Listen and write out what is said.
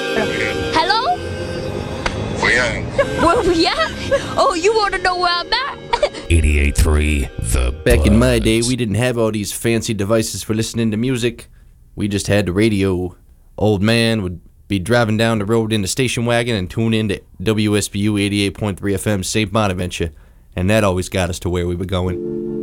Hello? Where? Where we at? Oh, you want to know where I'm at? 88.3 The Back in my day, Buzz. we didn't have all these fancy devices for listening to music. We just had the radio. Old man would be driving down the road in the station wagon and tune in to WSBU 88.3 FM St. Bonaventure, and that always got us to where we were going.